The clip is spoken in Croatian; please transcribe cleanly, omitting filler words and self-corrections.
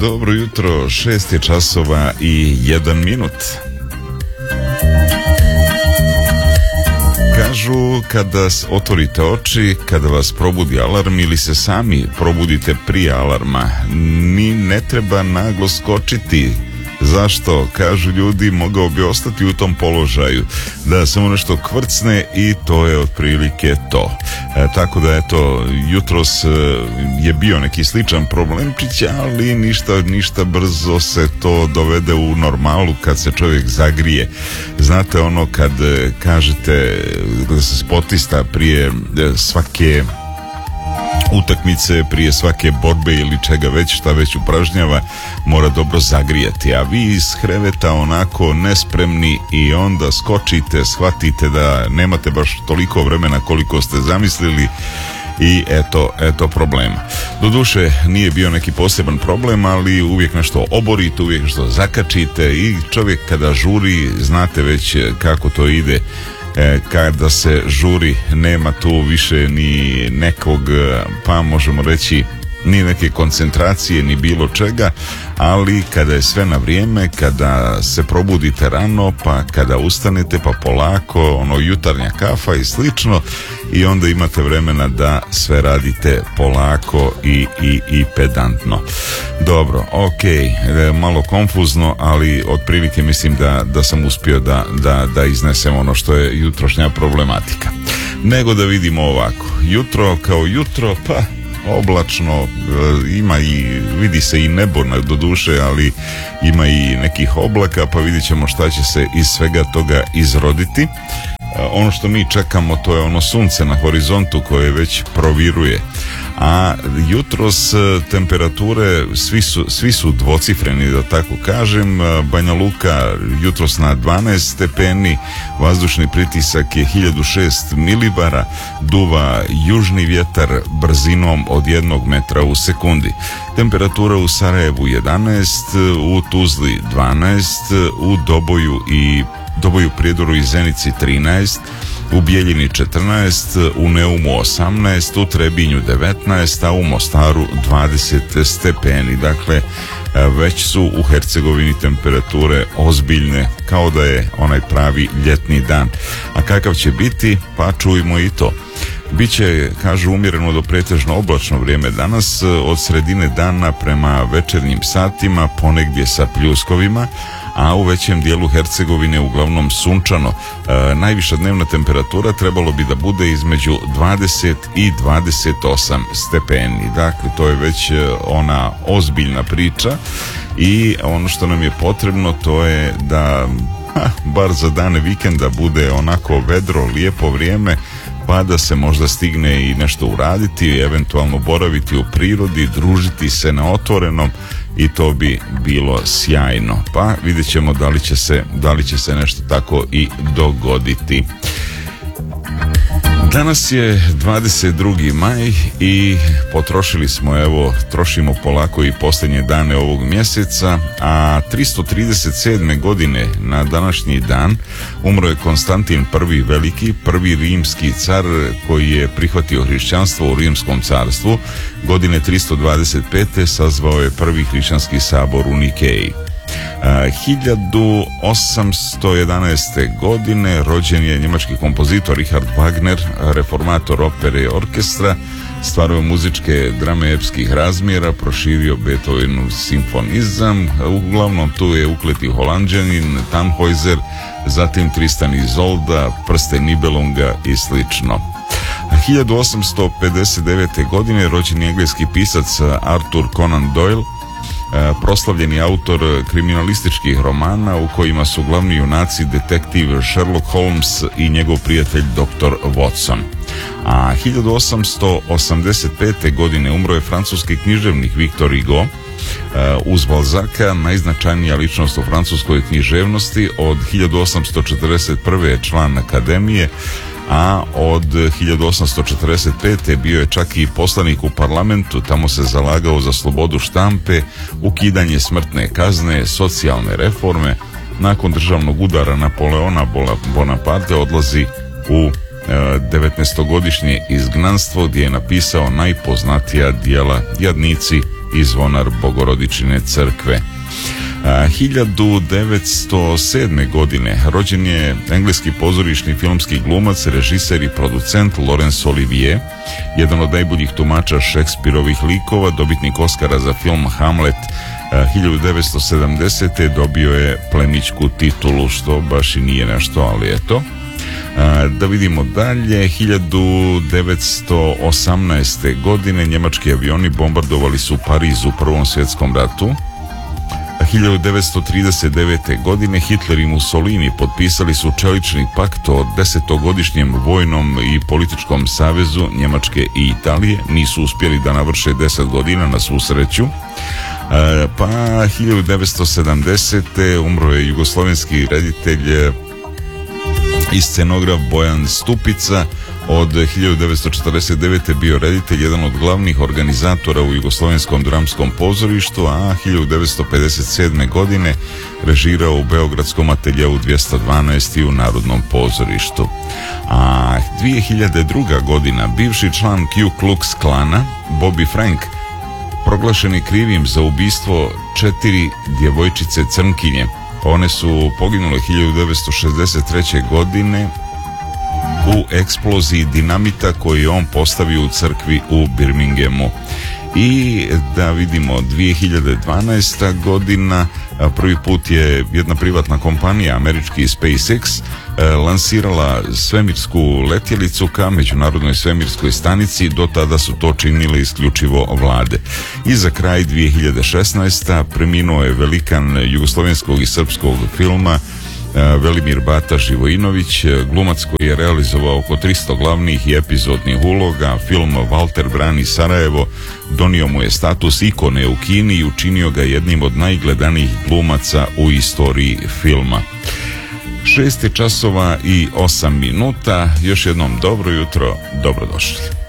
Dobro jutro, 6 je časova i 1 minut. Kažu kada otvorite oči, kada vas probudi alarm ili se sami probudite prije alarma, ni ne treba naglo skočiti. Zašto? Kažu ljudi, mogao bi ostati u tom položaju, da samo nešto kvrcne i to je otprilike to. Tako da eto, jutros je bio neki sličan problemčić, ali ništa brzo se to dovede u normalu kad se čovjek zagrije. Znate ono kad kažete da se sportista prije svake utakmice, prije svake borbe ili čega već, šta već upražnjava, mora dobro zagrijati, a vi iz kreveta onako nespremni i onda skočite, shvatite da nemate baš toliko vremena koliko ste zamislili i eto problema. Doduše nije bio neki poseban problem, ali uvijek nešto oborite, uvijek nešto zakačite i čovjek kada žuri, znate već kako to ide. Kada se žuri nema tu više ni nekog, pa možemo reći, ni neke koncentracije ni bilo čega, ali kada je sve na vrijeme, kada se probudite rano, pa kada ustanete, pa polako, ono jutarnja kafa i slično, i onda imate vremena da sve radite polako i pedantno. Dobro, ok, malo konfuzno, ali otprilike mislim da sam uspio da iznesem ono što je jutrošnja problematika. Nego da vidimo ovako, jutro kao jutro, pa oblačno, ima i vidi se i nebo do duše, ali ima i nekih oblaka, pa vidjet ćemo šta će se iz svega toga izroditi. Ono što mi čekamo, to je ono sunce na horizontu koje već proviruje, a jutros temperature svi su dvocifreni, da tako kažem. Banja Luka jutros na 12 stepeni, vazdušni pritisak je 1006 milibara, duva južni vjetar brzinom od 1 metra u sekundi. Temperatura u Sarajevu 11, u Tuzli 12, u Doboju, Prijedoru i Zenici 13, u Bijeljini 14, u Neumu 18, u Trebinju 19, a u Mostaru 20 stepeni. Dakle, već su u Hercegovini temperature ozbiljne, kao da je onaj pravi ljetni dan. A kakav će biti? Pa čujmo i to. Biće, kažu, umjereno do pretežno oblačno vrijeme danas, od sredine dana prema večernjim satima, ponegdje sa pljuskovima, a u većem dijelu Hercegovine uglavnom sunčano. Najviša dnevna temperatura trebalo bi da bude između 20 i 28 stepeni. Dakle, to je već ona ozbiljna priča i ono što nam je potrebno, to je da bar za dane vikenda bude onako vedro, lijepo vrijeme, pa da se možda stigne i nešto uraditi, eventualno boraviti u prirodi, družiti se na otvorenom, i to bi bilo sjajno. Pa vidjet ćemo da li će se nešto tako i dogoditi. Danas je 22. maj i trošimo polako i posljednje dane ovog mjeseca, a 337. godine na današnji dan umro je Konstantin I Veliki, prvi rimski car koji je prihvatio hrišćanstvo u Rimskom carstvu. Godine 325. sazvao je prvi hrišćanski sabor u Nikeji. 1811. godine rođen je njemački kompozitor Richard Wagner, reformator opere i orkestra, stvarao muzičke drame epskih razmjera, proširio Beethovenov simfonizam, uglavnom tu je ukleti Holanđanin, Tannhäuser, zatim Tristan i Izolda, Prsten Nibelunga i slično. 1859. godine rođen je engleski pisac Arthur Conan Doyle, proslavljeni autor kriminalističkih romana u kojima su glavni junaci detektiv Sherlock Holmes i njegov prijatelj dr. Watson. A 1885. godine umro je francuski književnik Victor Hugo. Uz Balzaca najznačajnija ličnost u francuskoj književnosti. Od 1841. je član akademije, a od 1845. bio je čak i poslanik u parlamentu. Tamo se zalagao za slobodu štampe, ukidanje smrtne kazne, socijalne reforme. Nakon državnog udara Napoleona Bonaparte odlazi u 19-godišnje izgnanstvo, gdje je napisao najpoznatija djela Jadnici i zvonar Bogorodičine crkve. 1907. godine rođen je engleski pozorišni filmski glumac, režiser i producent Laurence Olivier, jedan od najboljih tumača Šekspirovih likova, dobitnik Oscara za film Hamlet. 1970. dobio je plemićku titulu, što baš i nije nešto, ali eto. Da vidimo dalje. 1918. godine njemački avioni bombardovali su Pariz u Prvom svjetskom ratu. 1939. godine Hitler i Mussolini potpisali su čelični pakt o 10-godišnjem vojnom i političkom savezu Njemačke i Italije. Nisu uspjeli da navrše 10 godina, na svu sreću. Pa 1970. umro je jugoslovenski reditelj i scenograf Bojan Stupica. Od 1949. bio reditelj, jedan od glavnih organizatora u Jugoslovenskom dramskom pozorištu, a 1957. godine režirao u Beogradskom ateljeu 212 i u Narodnom pozorištu. A 2002. godina bivši član Ku Klux Klana Bobby Frank proglašen je krivim za ubistvo 4 djevojčice crnkinje. One su poginule 1963. godine u eksploziji dinamita koji je on postavio u crkvi u Birminghamu. I da vidimo, 2012. godina prvi put je jedna privatna kompanija, američki SpaceX, lansirala svemirsku letjelicu ka međunarodnoj svemirskoj stanici. Do tada su to činile isključivo vlade. I za kraj 2016. preminuo je velikan jugoslovenskog i srpskog filma Velimir Bata Živojinović, glumac koji je realizovao oko 300 glavnih i epizodnih uloga. Film Walter brani Sarajevo donio mu je status ikone u Kini i učinio ga jednim od najgledanijih glumaca u istoriji filma. 6 časova i 8 minuta. Još jednom dobro jutro, dobrodošli.